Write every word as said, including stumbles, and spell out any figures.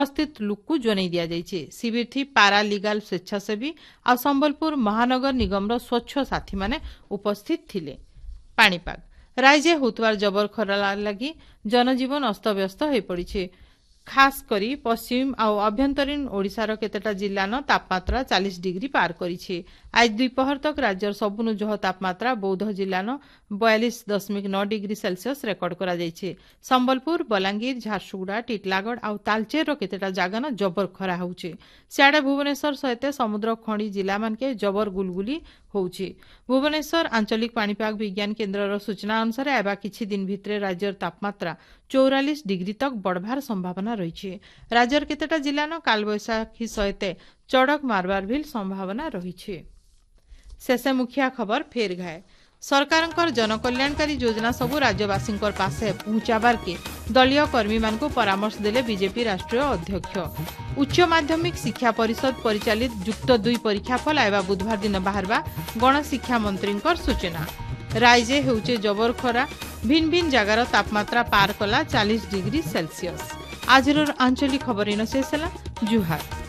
उपस्थित लोक को जन दिया जाइए। शिविर थी पारा लीगल स्वेच्छासेवी आ संबलपुर महानगर निगम स्वच्छ साथी माने उपस्थित थिले। पाणीपाग राज्य होतवार जबर खरा लगी जनजीवन अस्तव्यस्त हो पड़ी। खास करी पश्चिम आ अभ्यंतरीण ओडिशार केतेटा जिल्लान तापमात्रा चालीस डिग्री पार करिछि। आज द्विपहर तक राज्यर सबुनु जह तापमात्रा बौद्ध जिल्लान बयालीस दशमिक नौ डिग्री सेल्सियस रेकर्ड करा जाइछि। संबलपुर बलांगीर झारसुगुड़ा टिटलागढ़ आ तालचेर केतेटा जागान जबर खरा होउछि। सियाडे भुवनेश्वर सहित समुद्र खणी जिला मानके जबर गुलगुली होउछि। भुवनेश्वर आंचलिक पाणीपाग विज्ञान केन्द्रर सूचना अनुसार एबा किछि दिन भितरे राज्यर तापमात्रा चौरालीस डिग्री तक बढ़वार संभावना रही। राज्यर केतेटा जिल्लान कालबैशाखी सहित चड़क मारबार भी संभावना रही। शेषे मुखिया खबर फेर घाए सरकार जनकल्याणकारी योजना सबू राज्यवासी पासे पहुंचाबार के दलीय कर्मी मान परामर्श देले बीजेपी राष्ट्रीय अध्यक्ष। उच्च माध्यमिक शिक्षा परिषद परिचालित जुक्त दुई परीक्षाफल आइबा बुधवार दिन बाहरबा गणशिक्षा मंत्री सूचना। राज्य हेउचे जबर खरा भिन्न भिन्न जगार तापमात्रा पार कला चालीस डिग्री सेल्सियस। आज आंचलिक खबर इन शेष जुहार।